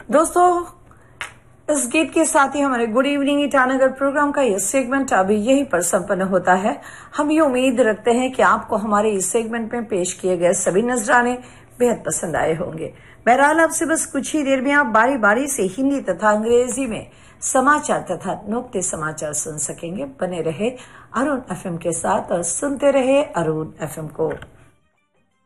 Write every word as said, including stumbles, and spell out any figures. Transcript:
दोस्तों, इस गीत के साथ ही हमारे गुड इवनिंग ईटानगर प्रोग्राम का यह सेगमेंट अभी यहीं पर संपन्न होता है। हम ये उम्मीद रखते हैं कि आपको हमारे इस सेगमेंट में पेश किए गए सभी नजराने बेहद पसंद आए होंगे। बहरहाल आपसे बस कुछ ही देर में आप बारी बारी से हिंदी तथा अंग्रेजी में समाचार तथा नुक्ते समाचार सुन सकेंगे। बने रहे अरुण एफएम के साथ और सुनते रहे अरुण एफएम को।